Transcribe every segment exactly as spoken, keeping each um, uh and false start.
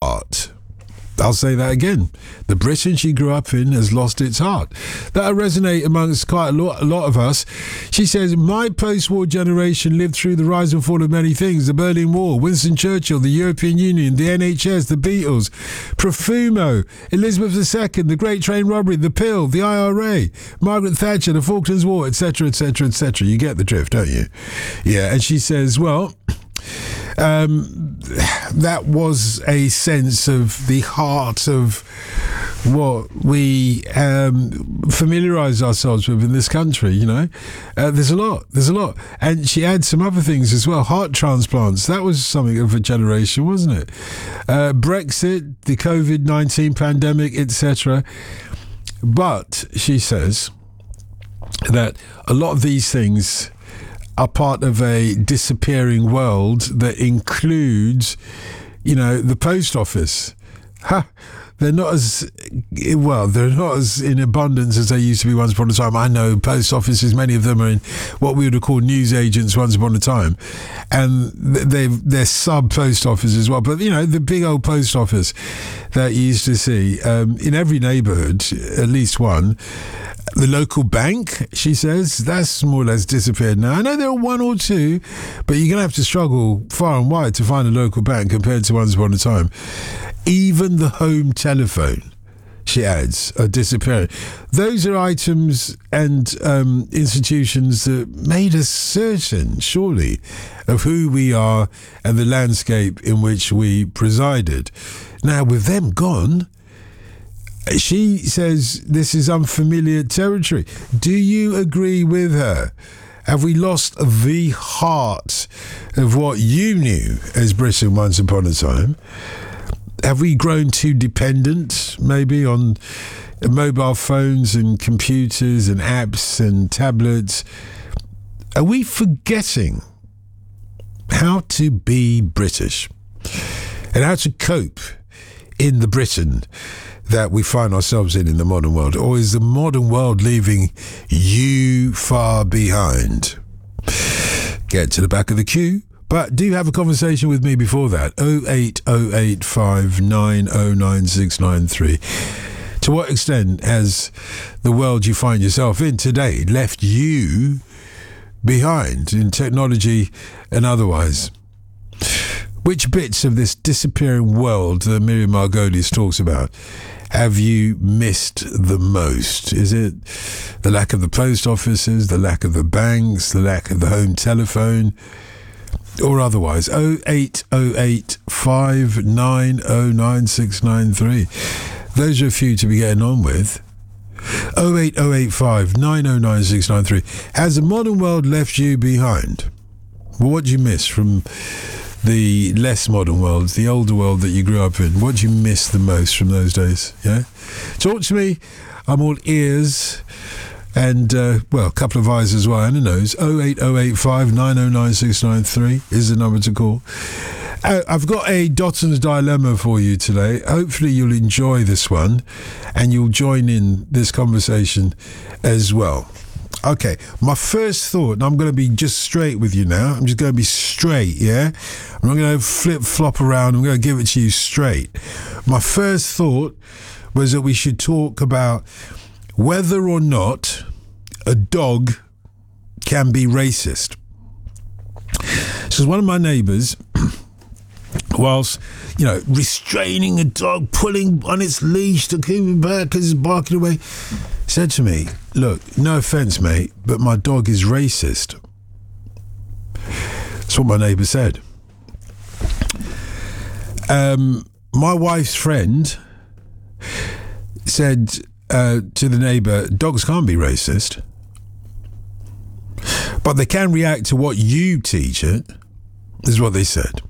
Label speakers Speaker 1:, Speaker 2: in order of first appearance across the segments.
Speaker 1: heart. I'll say that again. The Britain she grew up in has lost its heart. That'll resonate amongst quite a lot, a lot of us. She says, my post-war generation lived through the rise and fall of many things. The Berlin Wall, Winston Churchill, the European Union, the N H S, the Beatles, Profumo, Elizabeth the Second, the Great Train Robbery, the Pill, the I R A, Margaret Thatcher, the Falklands War, et cetera, et cetera, et cetera. You get the drift, don't you? Yeah, and she says, well... Um, that was a sense of the heart of what we um, familiarise ourselves with in this country, you know. Uh, there's a lot, there's a lot. And she adds some other things as well. Heart transplants, that was something of a generation, wasn't it? Uh, Brexit, the covid nineteen pandemic, et cetera. But she says that a lot of these things are part of a disappearing world that includes, you know, the post office. Ha! They're not as, well, they're not as in abundance as they used to be once upon a time. I know post offices, many of them are in what we would have called news agents once upon a time. And they've, they're sub-post office as well. But, you know, the big old post office that you used to see um, in every neighbourhood, at least one. The local bank, she says, that's more or less disappeared now. I know there are one or two, but you're going to have to struggle far and wide to find a local bank compared to once upon a time. Even the home telephone, she adds, are disappearing. Those are items and um, institutions that made us certain, surely, of who we are and the landscape in which we presided. Now, with them gone... She says this is unfamiliar territory. Do you agree with her? Have we lost the heart of what you knew as Britain once upon a time? Have we grown too dependent, maybe, on mobile phones and computers and apps and tablets? Are we forgetting how to be British and how to cope in the Britain that we find ourselves in in the modern world? Or is the modern world leaving you far behind? Get to the back of the queue, but do have a conversation with me before that. oh eight oh eight five nine oh nine six nine three. To what extent has the world you find yourself in today left you behind in technology and otherwise? Which bits of this disappearing world that Miriam Margolyes talks about have you missed the most? Is it the lack of the post offices, the lack of the banks, the lack of the home telephone, or otherwise? oh eight oh eight five nine oh nine six nine three. Those are a few to be getting on with. oh eight oh eight five nine oh nine six nine three. Has the modern world left you behind? Well, what do you miss from the less modern world, the older world that you grew up in? What do you miss the most from those days? Yeah, talk to me. I'm all ears, and uh, well, a couple of eyes as well, and a nose. oh eight oh eight five nine oh nine six nine three is the number to call. Uh, I've got a Dotton's dilemma for you today. Hopefully you'll enjoy this one and you'll join in this conversation as well. Okay, my first thought, and I'm going to be just straight with you now. I'm just going to be straight, yeah? I'm not going to flip-flop around. I'm going to give it to you straight. My first thought was that we should talk about whether or not a dog can be racist. So one of my neighbours, whilst, you know, restraining a dog, pulling on its leash to keep it back because it's barking away, said to me, look, no offence, mate, but my dog is racist. That's what my neighbour said. Um, my wife's friend said uh, to the neighbour, dogs can't be racist, but they can react to what you teach it, is what they said.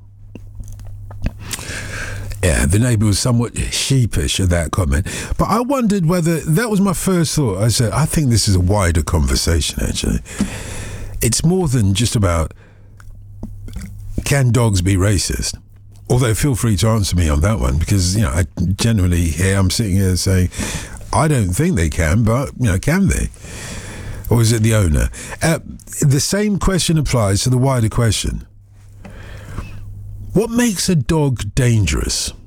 Speaker 1: Yeah, the neighbour was somewhat sheepish at that comment. But I wondered whether, that was my first thought. I said, I think this is a wider conversation, actually. It's more than just about, can dogs be racist? Although feel free to answer me on that one, because, you know, I generally here, I'm sitting here saying, I don't think they can, but, you know, can they? Or is it the owner? Uh, the same question applies to the wider question. What makes a dog dangerous?